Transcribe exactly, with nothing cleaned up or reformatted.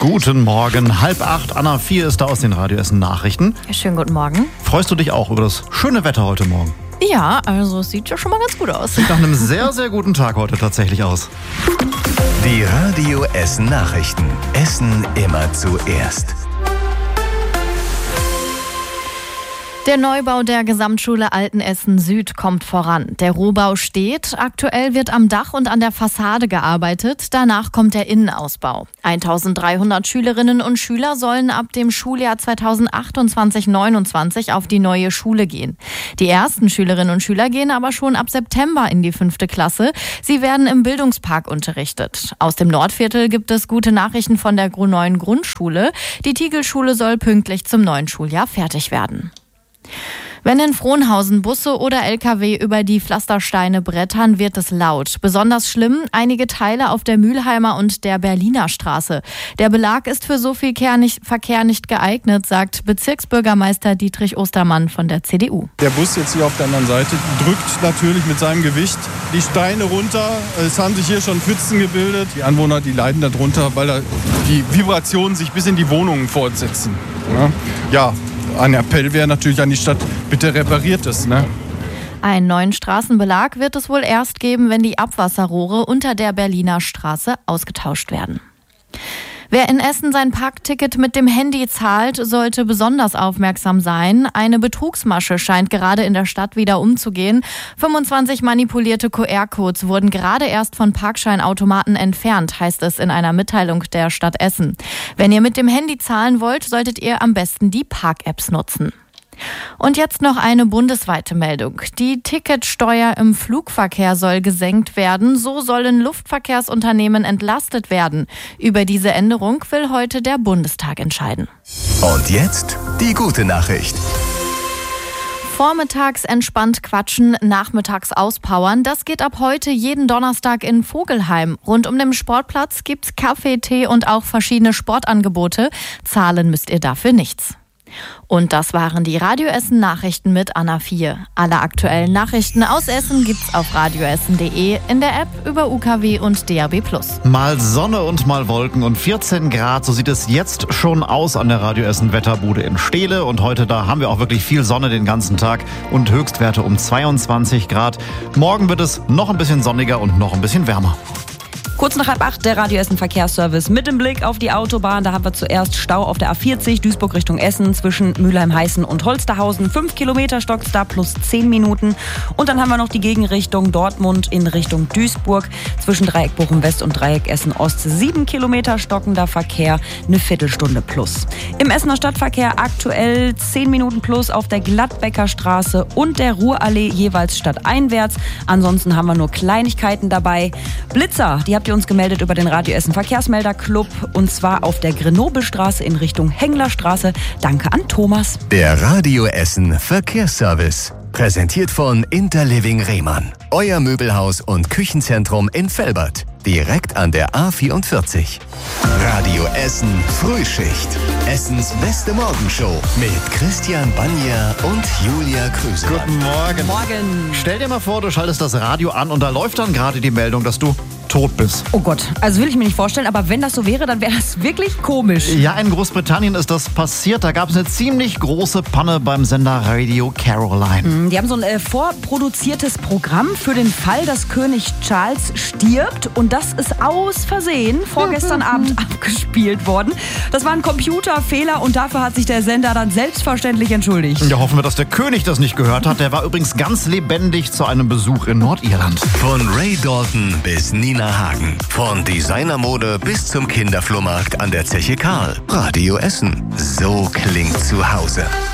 Guten Morgen, halb acht, Anna vier ist da aus den Radio Essen Nachrichten. Schönen guten Morgen. Freust du dich auch über das schöne Wetter heute Morgen? Ja, also es sieht ja schon mal ganz gut aus. Sieht nach einem sehr, sehr guten Tag heute tatsächlich aus. Die Radio Essen Nachrichten. Essen immer zuerst. Der Neubau der Gesamtschule Altenessen Süd kommt voran. Der Rohbau steht. Aktuell wird am Dach und an der Fassade gearbeitet. Danach kommt der Innenausbau. eintausenddreihundert Schülerinnen und Schüler sollen ab dem Schuljahr zweitausendachtundzwanzig neunundzwanzig auf die neue Schule gehen. Die ersten Schülerinnen und Schüler gehen aber schon ab September in die fünfte Klasse. Sie werden im Bildungspark unterrichtet. Aus dem Nordviertel gibt es gute Nachrichten von der neuen Grundschule. Die Tiegelschule soll pünktlich zum neuen Schuljahr fertig werden. Wenn in Frohnhausen Busse oder L K W über die Pflastersteine brettern, wird es laut. Besonders schlimm einige Teile auf der Mülheimer und der Berliner Straße. Der Belag ist für so viel Verkehr nicht geeignet, sagt Bezirksbürgermeister Dietrich Ostermann von der C D U. Der Bus jetzt hier auf der anderen Seite drückt natürlich mit seinem Gewicht die Steine runter. Es haben sich hier schon Pfützen gebildet. Die Anwohner, die leiden darunter, weil da die Vibrationen sich bis in die Wohnungen fortsetzen. Ja, ja. Ein Appell wäre natürlich an die Stadt, bitte repariert es, ne? Einen neuen Straßenbelag wird es wohl erst geben, wenn die Abwasserrohre unter der Berliner Straße ausgetauscht werden. Wer in Essen sein Parkticket mit dem Handy zahlt, sollte besonders aufmerksam sein. Eine Betrugsmasche scheint gerade in der Stadt wieder umzugehen. fünfundzwanzig manipulierte Q R-Codes wurden gerade erst von Parkscheinautomaten entfernt, heißt es in einer Mitteilung der Stadt Essen. Wenn ihr mit dem Handy zahlen wollt, solltet ihr am besten die Park-Apps nutzen. Und jetzt noch eine bundesweite Meldung. Die Ticketsteuer im Flugverkehr soll gesenkt werden. So sollen Luftverkehrsunternehmen entlastet werden. Über diese Änderung will heute der Bundestag entscheiden. Und jetzt die gute Nachricht. Vormittags entspannt quatschen, nachmittags auspowern. Das geht ab heute jeden Donnerstag in Vogelheim. Rund um den Sportplatz gibt's Kaffee, Tee und auch verschiedene Sportangebote. Zahlen müsst ihr dafür nichts. Und das waren die Radio Essen Nachrichten mit Anna vier. Alle aktuellen Nachrichten aus Essen gibt's auf radioessen punkt de, in der App, über U K W und D A B plus. Mal Sonne und mal Wolken und vierzehn Grad, so sieht es jetzt schon aus an der Radio Essen Wetterbude in Steele. Und heute, da haben wir auch wirklich viel Sonne den ganzen Tag und Höchstwerte um zweiundzwanzig Grad. Morgen wird es noch ein bisschen sonniger und noch ein bisschen wärmer. Kurz nach halb acht der Radio Essen Verkehrsservice mit dem Blick auf die Autobahn. Da haben wir zuerst Stau auf der A vierzig, Duisburg Richtung Essen, zwischen Mülheim-Heißen und Holsterhausen. Fünf Kilometer stockt's da plus zehn Minuten. Und dann haben wir noch die Gegenrichtung Dortmund in Richtung Duisburg. Zwischen Dreieck Bochum-West und Dreieck Essen-Ost. Sieben Kilometer stockender Verkehr, eine Viertelstunde plus. Im Essener Stadtverkehr aktuell zehn Minuten plus auf der Gladbecker Straße und der Ruhrallee jeweils stadteinwärts. Ansonsten haben wir nur Kleinigkeiten dabei. Blitzer, die habt ihr uns gemeldet über den Radio Essen Verkehrsmelder Club, und zwar auf der Grenobelstraße in Richtung Henglerstraße. Danke an Thomas. Der Radio Essen Verkehrsservice. Präsentiert von Interliving Rehmann. Euer Möbelhaus und Küchenzentrum in Velbert. Direkt an der A vierundvierzig. Radio Essen Frühschicht. Essens beste Morgenshow mit Christian Banja und Julia Krüser. Guten Morgen. Morgen. Stell dir mal vor, du schaltest das Radio an und da läuft dann gerade die Meldung, dass du tot bist. Oh Gott, also will ich mir nicht vorstellen, aber wenn das so wäre, dann wäre das wirklich komisch. Ja, in Großbritannien ist das passiert. Da gab es eine ziemlich große Panne beim Sender Radio Caroline. Die haben so ein äh, vorproduziertes Programm für den Fall, dass König Charles stirbt, und das ist aus Versehen vorgestern Abend abgespielt worden. Das war ein Computerfehler und dafür hat sich der Sender dann selbstverständlich entschuldigt. Ja, hoffen wir, dass der König das nicht gehört hat. Der war übrigens ganz lebendig zu einem Besuch in Nordirland. Von Ray Dalton bis Nina Hagen. Von Designermode bis zum Kinderflohmarkt an der Zeche Karl. Radio Essen. So klingt zu Hause.